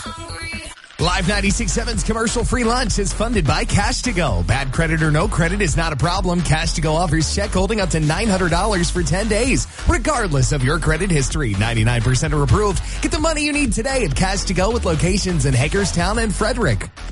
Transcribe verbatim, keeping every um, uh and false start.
Live ninety-six point seven's commercial-free lunch is funded by Cash to Go. Bad credit or no credit is not a problem. Cash to Go offers check holding up to nine hundred dollars for ten days, regardless of your credit history. ninety-nine percent are approved. Get the money you need today at Cash to Go with locations in Hagerstown and Frederick.